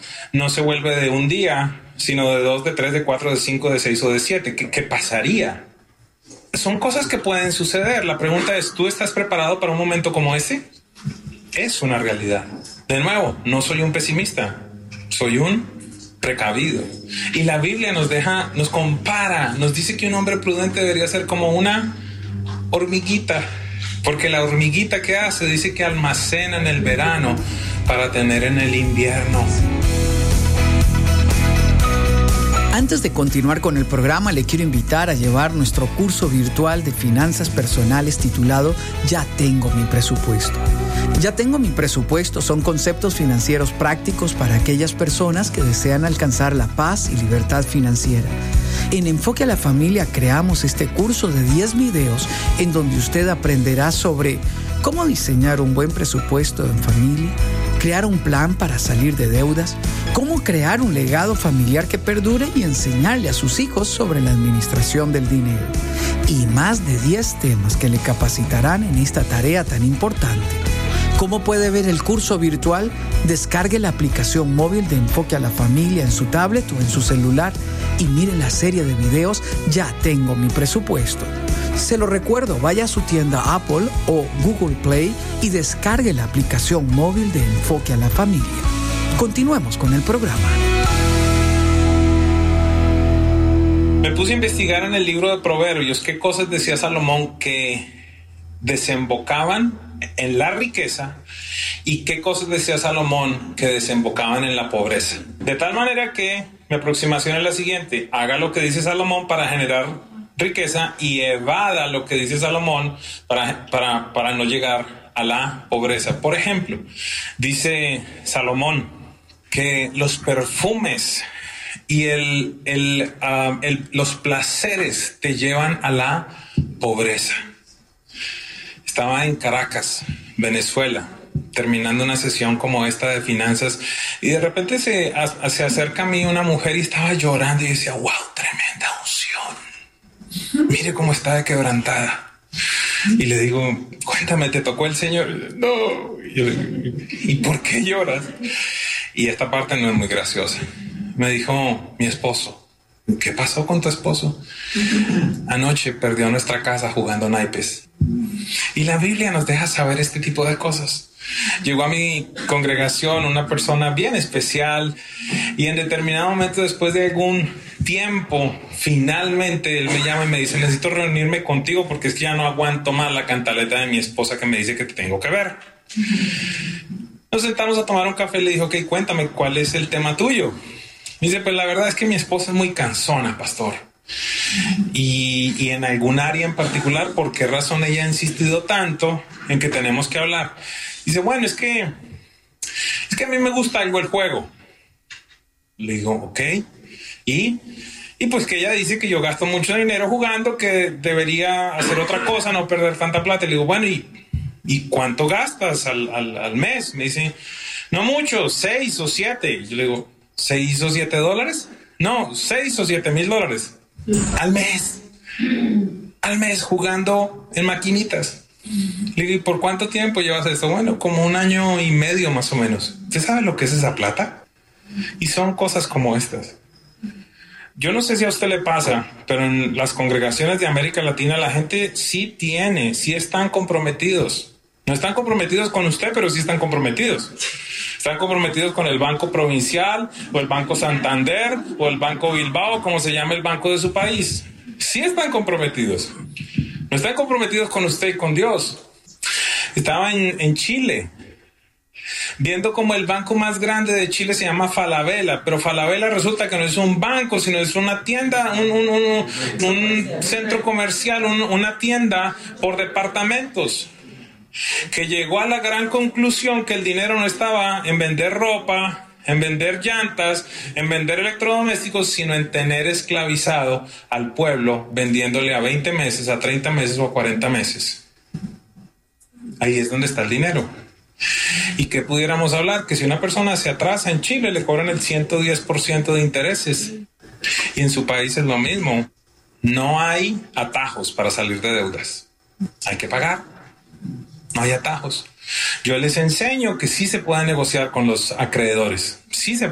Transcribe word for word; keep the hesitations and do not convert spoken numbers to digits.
no se vuelve de un día, sino de dos, de tres, de cuatro, de cinco, de seis o de siete. ¿Qué, qué pasaría? Son cosas que pueden suceder. La pregunta es, ¿tú estás preparado para un momento como ese? Es una realidad. De nuevo, no soy un pesimista, soy un precavido. Y la Biblia nos deja, nos compara, nos dice que un hombre prudente debería ser como una hormiguita, porque la hormiguita, ¿qué hace? Dice que almacena en el verano para tener en el invierno. Antes de continuar con el programa, le quiero invitar a llevar nuestro curso virtual de finanzas personales titulado Ya tengo mi presupuesto. Ya tengo mi presupuesto son conceptos financieros prácticos para aquellas personas que desean alcanzar la paz y libertad financiera. En Enfoque a la Familia creamos este curso de diez videos en donde usted aprenderá sobre cómo diseñar un buen presupuesto en familia, crear un plan para salir de deudas, cómo crear un legado familiar que perdure y enseñarle a sus hijos sobre la administración del dinero. Y más de diez temas que le capacitarán en esta tarea tan importante. ¿Cómo puede ver el curso virtual? Descargue la aplicación móvil de Enfoque a la Familia en su tablet o en su celular y mire la serie de videos Ya tengo mi presupuesto. Se lo recuerdo, vaya a su tienda Apple o Google Play y descargue la aplicación móvil de Enfoque a la Familia. Continuemos con el programa. Me puse a investigar en el libro de Proverbios qué cosas decía Salomón que desembocaban en la riqueza y qué cosas decía Salomón que desembocaban en la pobreza. De tal manera que mi aproximación es la siguiente: haga lo que dice Salomón para generar riqueza y evada lo que dice Salomón para, para, para no llegar a la pobreza. Por ejemplo, dice Salomón que los perfumes y el, el, uh, el, los placeres te llevan a la pobreza. Estaba en Caracas, Venezuela, terminando una sesión como esta de finanzas y de repente se, a, se acerca a mí una mujer y estaba llorando y decía, wow, tremenda unción. Mire cómo está de quebrantada. Y le digo, cuéntame, ¿te tocó el Señor? No. Y, yo, ¿y por qué lloras? Y esta parte no es muy graciosa. Me dijo mi esposo. ¿Qué pasó con tu esposo? Anoche perdió nuestra casa jugando naipes. Y la Biblia nos deja saber este tipo de cosas. Llegó a mi congregación una persona bien especial y en determinado momento, después de algún tiempo, finalmente él me llama y me dice, necesito reunirme contigo porque es que ya no aguanto más la cantaleta de mi esposa que me dice que te tengo que ver. Nos sentamos a tomar un café y le dijo, ok, cuéntame, ¿cuál es el tema tuyo? Me dice, pues la verdad es que mi esposa es muy cansona, pastor. Y, y en algún área en particular, ¿por qué razón ella ha insistido tanto en que tenemos que hablar? Dice, bueno, es que es que a mí me gusta algo el juego. Le digo, ok. ¿Y? Y pues que ella dice que yo gasto mucho dinero jugando, que debería hacer otra cosa, no perder tanta plata. Le digo, bueno, ¿y, y cuánto gastas al, al, al mes? Me dice, no mucho, seis o siete. Y yo le digo, ¿seis o siete dólares? No, seis o siete mil dólares. Al mes. Al mes jugando en maquinitas. Le digo, ¿y por cuánto tiempo llevas esto? Bueno, como un año y medio más o menos. ¿Usted sabe lo que es esa plata? Y son cosas como estas. Yo no sé si a usted le pasa, pero en las congregaciones de América Latina la gente sí tiene, sí están comprometidos. No están comprometidos con usted, pero sí están comprometidos. Están comprometidos con el Banco Provincial o el Banco Santander o el Banco Bilbao, como se llama el banco de su país. Sí están comprometidos. No están comprometidos con usted y con Dios. Estaba en, en Chile viendo como el banco más grande de Chile se llama Falabella, pero Falabella resulta que no es un banco, sino es una tienda, un, un, un, un centro comercial, un, una tienda por departamentos, que llegó a la gran conclusión que el dinero no estaba en vender ropa, en vender llantas, en vender electrodomésticos, sino en tener esclavizado al pueblo, vendiéndole a veinte meses, a treinta meses o a cuarenta meses. Ahí es donde está el dinero. ¿Y qué pudiéramos hablar? Que si una persona se atrasa en Chile, le cobran el ciento diez por ciento de intereses. Y en su país es lo mismo. No hay atajos para salir de deudas. Hay que pagar. No hay atajos. Yo les enseño que sí se puede negociar con los acreedores. Sí se